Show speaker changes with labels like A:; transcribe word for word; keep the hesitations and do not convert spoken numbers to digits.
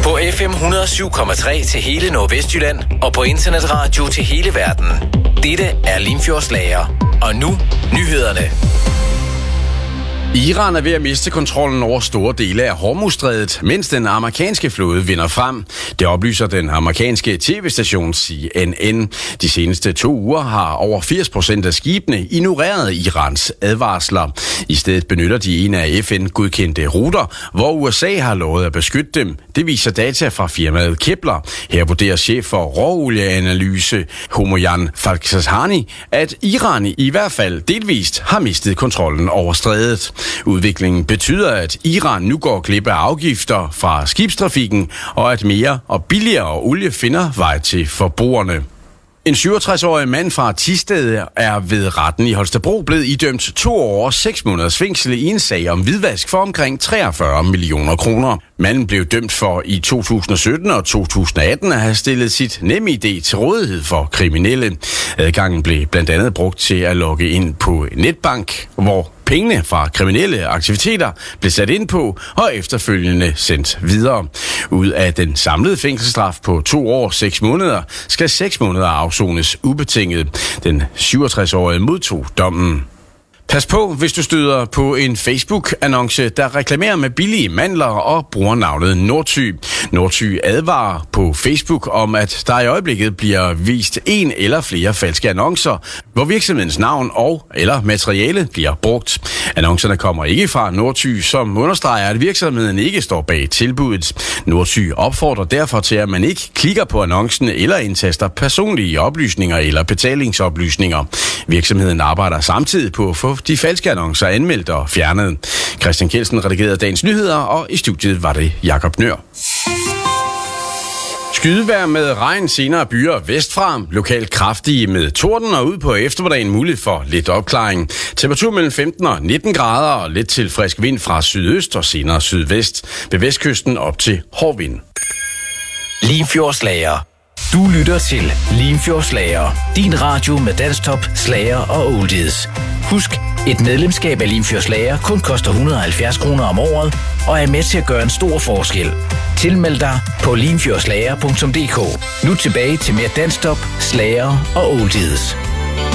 A: På F M et hundrede og syv komma tre til hele Nordvestjylland og på internetradio til hele verden. Dette er Limfjordslager. Og nu nyhederne.
B: Iran er ved at miste kontrollen over store dele af Hormuzstrædet, mens den amerikanske flåde vinder frem. Det oplyser den amerikanske tv-station C N N. De seneste to uger har over firs procent af skibene ignoreret Irans advarsler. I stedet benytter de en af F N-godkendte ruter, hvor U S A har lovet at beskytte dem. Det viser data fra firmaet Kepler. Her vurderer chef for råolieanalyse Homoyan Falkhashani, at Iran i hvert fald delvist har mistet kontrollen over strædet. Udviklingen betyder, at Iran nu går glip af afgifter fra skibstrafikken, og at mere og billigere olie finder vej til forbrugerne. En syvogtres-årig mand fra Thisted er ved retten i Holstebro blevet idømt to år og seks måneders fængsel i en sag om hvidvask for omkring treogfyrre millioner kroner. Manden blev dømt for i to tusind og sytten og to tusind og atten at have stillet sit NemID til rådighed for kriminelle. Adgangen blev blandt andet brugt til at logge ind på netbank, hvor pengene fra kriminelle aktiviteter blev sat ind på og efterfølgende sendt videre. Ud af den samlede fængselsstraf på to år og seks måneder skal seks måneder afsones ubetinget. Den syvogtres-årige modtog dommen. Pas på, hvis du støder på en Facebook-annonce, der reklamerer med billige mandler og bruger navnet Nordsy. Nordsy advarer på Facebook om, at der i øjeblikket bliver vist en eller flere falske annoncer, hvor virksomhedens navn og eller materiale bliver brugt. Annoncerne kommer ikke fra Nordsy, som understreger, at virksomheden ikke står bag tilbuddet. Nordsy opfordrer derfor til, at man ikke klikker på annoncen eller indtaster personlige oplysninger eller betalingsoplysninger. Virksomheden arbejder samtidig på at få de falske annoncer anmeldt og fjernet. Christian Kjeldsen redigerede dagens nyheder, og i studiet var det Jakob Nør. Skydevejr med regn senere byer vestfra. Lokalt kraftige med torden og ud på eftermiddagen muligt for lidt opklaring. Temperatur mellem femten og nitten grader og lidt til frisk vind fra sydøst og senere sydvest. Ved vestkysten op til hård vind.
A: Limfjordslager. Du lytter til Limfjordslager. Din radio med dansktop, slager og oldies. Husk, et medlemskab af Limfjordslager kun koster et hundrede og halvfjerds kroner om året og er med til at gøre en stor forskel. Tilmeld dig på limfjordslager punktum d k. Nu tilbage til mere dansktop, slager og oldies.